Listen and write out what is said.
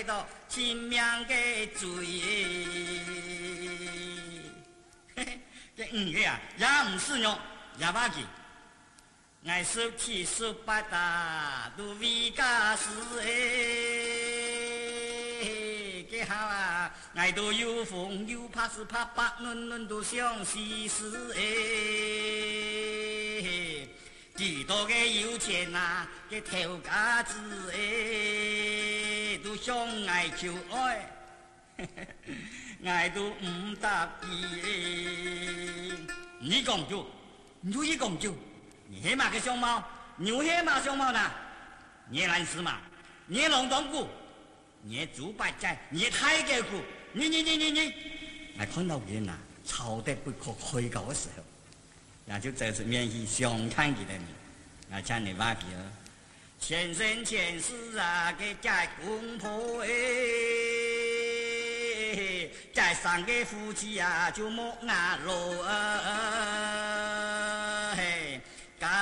到性命的罪。这五个啊，也唔是喏，也把记。我17、18啊，都为家事哎，几好啊！我都有风有怕是怕白嫩嫩都想西施哎，几多个有钱呐，个头家子哎，都向我求爱，我都唔答应。你讲究，你一讲究。你黑马个熊猫，牛黑马熊猫呢？你蓝丝马，你龙东谷，你猪八戒，你太监谷，你，我看到人呐，吵得不可开口的时候，那就这次免去相看你的面，我请你挖鼻儿，前生前世啊，给家公婆哎，在上个夫妻啊，就莫牙罗啊。